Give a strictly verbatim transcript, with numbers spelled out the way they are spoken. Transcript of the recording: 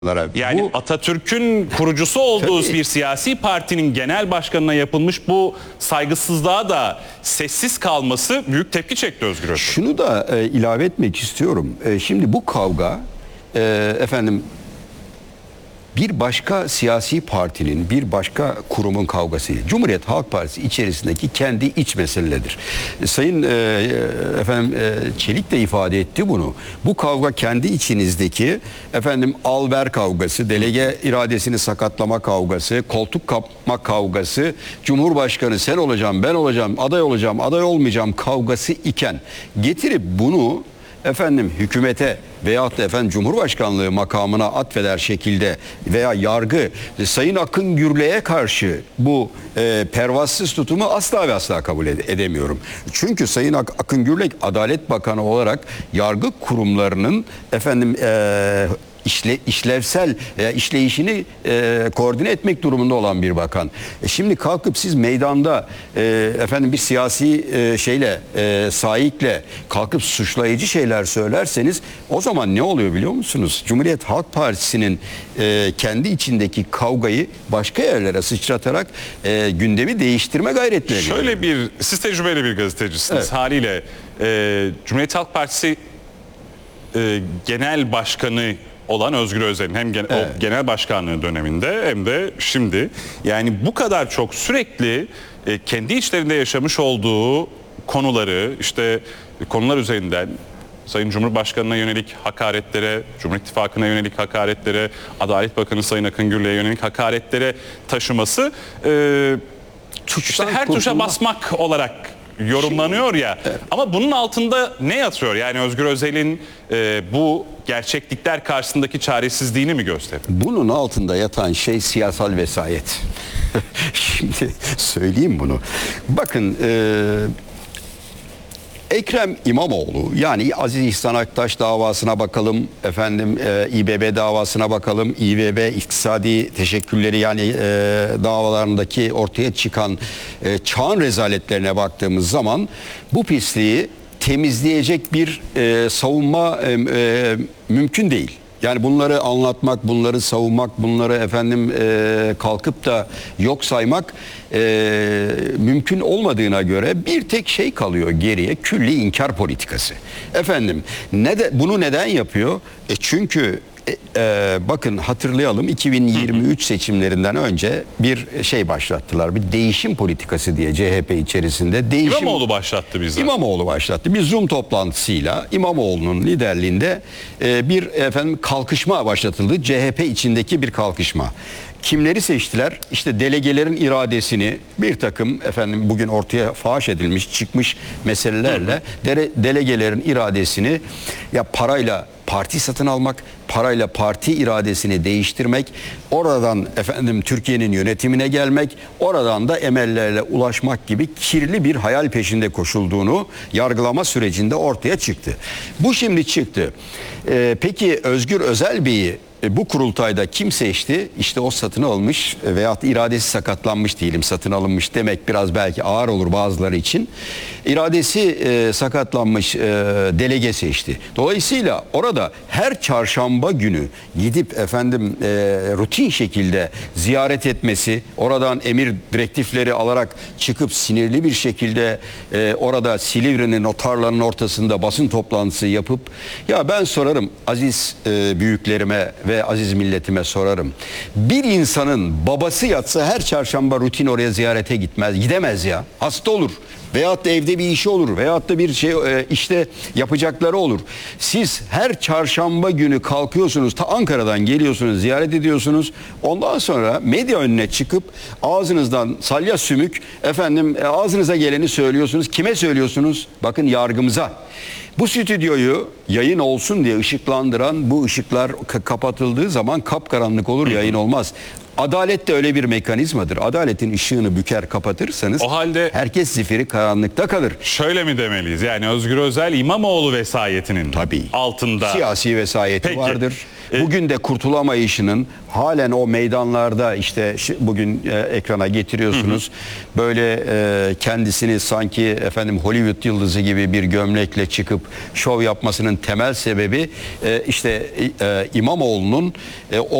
Yani bu, Atatürk'ün kurucusu olduğu tabii, bir siyasi partinin genel başkanına yapılmış bu saygısızlığa da sessiz kalması büyük tepki çekti Özgür Özel. Şunu da e, ilave etmek istiyorum. E, şimdi bu kavga e, efendim bir başka siyasi partinin, bir başka kurumun kavgası değil. Cumhuriyet Halk Partisi içerisindeki kendi iç meseledir. Sayın e, efendim e, Çelik de ifade etti bunu. Bu kavga kendi içinizdeki efendim al-ver kavgası, delege iradesini sakatlama kavgası, koltuk kapma kavgası, Cumhurbaşkanı sen olacağım, ben olacağım, aday olacağım, aday olmayacağım kavgası iken getirip bunu efendim hükümete veyahut da efendim Cumhurbaşkanlığı makamına atfeder şekilde veya yargı Sayın Akın Gürlek'e karşı bu e, pervasız tutumu asla ve asla kabul ede edemiyorum. Çünkü Sayın Ak Akın Gürlek Adalet Bakanı olarak yargı kurumlarının efendim e, İşle, işlevsel e, işleyişini e, koordine etmek durumunda olan bir bakan. E, şimdi kalkıp siz meydanda e, efendim bir siyasi e, şeyle e, sahikle kalkıp suçlayıcı şeyler söylerseniz o zaman ne oluyor biliyor musunuz? Cumhuriyet Halk Partisi'nin e, kendi içindeki kavgayı başka yerlere sıçratarak e, gündemi değiştirme gayretleri. Şöyle bir, siz tecrübeli bir gazetecisiniz, evet. Haliyle e, Cumhuriyet Halk Partisi e, Genel Başkanı olan Özgür Özel'in hem gen evet. o genel başkanlığı döneminde hem de şimdi, yani bu kadar çok sürekli e, kendi içlerinde yaşamış olduğu konuları, işte konular üzerinden Sayın Cumhurbaşkanı'na yönelik hakaretlere, Cumhur İttifakı'na yönelik hakaretlere, Adalet Bakanı Sayın Akın Gürlek'e yönelik hakaretlere taşıması e, işte her tuşa basmak olarak yorumlanıyor ya. Evet. Ama bunun altında ne yatıyor? Yani Özgür Özel'in e, bu gerçeklikler karşısındaki çaresizliğini mi gösteriyor? Bunun altında yatan şey siyasal vesayet. Şimdi söyleyeyim bunu. Bakın e, Ekrem İmamoğlu, yani Aziz İhsan Aktaş davasına bakalım, efendim e, İBB davasına bakalım, İBB iktisadi teşekkülleri yani e, davalarındaki ortaya çıkan e, çağın rezaletlerine baktığımız zaman bu pisliği temizleyecek bir e, savunma e, e, mümkün değil. Yani bunları anlatmak, bunları savunmak, bunları efendim e, kalkıp da yok saymak e, mümkün olmadığına göre bir tek şey kalıyor geriye: külli inkar politikası. Efendim ne de, bunu neden yapıyor? E çünkü e, e, bakın hatırlayalım, iki bin yirmi üç seçimlerinden önce bir şey başlattılar. Bir değişim politikası diye C H P içerisinde. Değişim, İmamoğlu başlattı bizi. İmamoğlu başlattı. Bir Zoom toplantısıyla İmamoğlu'nun liderliğinde e, bir efendim kalkışma başlatıldı. C H P içindeki bir kalkışma. Kimleri seçtiler? İşte delegelerin iradesini, bir takım efendim bugün ortaya faş edilmiş, çıkmış meselelerle dere, delegelerin iradesini ya parayla parti satın almak, parayla parti iradesini değiştirmek, oradan efendim Türkiye'nin yönetimine gelmek, oradan da emellerle ulaşmak gibi kirli bir hayal peşinde koşulduğunu yargılama sürecinde ortaya çıktı. Bu şimdi çıktı. Ee, peki Özgür Özel Bey'i E, bu kurultayda kim seçti? İşte o satın almış veyahut iradesi sakatlanmış diyelim, satın alınmış demek biraz belki ağır olur bazıları için. İradesi e, sakatlanmış e, delege seçti. Dolayısıyla orada her çarşamba günü gidip efendim e, rutin şekilde ziyaret etmesi, oradan emir direktifleri alarak çıkıp sinirli bir şekilde e, orada Silivri'nin o tarlanın ortasında basın toplantısı yapıp, ya ben sorarım aziz e, büyüklerime ve aziz milletime sorarım. Bir insanın babası yatsa her çarşamba rutin oraya ziyarete gitmez, gidemez ya. Hasta olur. Veyahut da evde bir işi olur. Veyahut da bir şey e, işte yapacakları olur. Siz her çarşamba günü kalkıyorsunuz, ta Ankara'dan geliyorsunuz, ziyaret ediyorsunuz. Ondan sonra medya önüne çıkıp ağzınızdan salya sümük efendim e, ağzınıza geleni söylüyorsunuz. Kime söylüyorsunuz? Bakın, yargımıza. Bu stüdyoyu yayın olsun diye ışıklandıran bu ışıklar kapatıldığı zaman kapkaranlık olur, yayın olmaz. Adalet de öyle bir mekanizmadır. Adaletin ışığını büker kapatırsanız O halde- herkes zifiri karanlıkta kalır. Şöyle mi demeliyiz? Yani Özgür Özel İmamoğlu vesayetinin Tabii. altında. Siyasi vesayeti Peki. vardır. E- Bugün de kurtulamayışının halen o meydanlarda işte şi- bugün e, ekrana getiriyorsunuz. Böyle e, kendisini sanki efendim Hollywood yıldızı gibi bir gömlekle çıkıp şov yapmasının temel sebebi e, işte e, İmamoğlu'nun e, o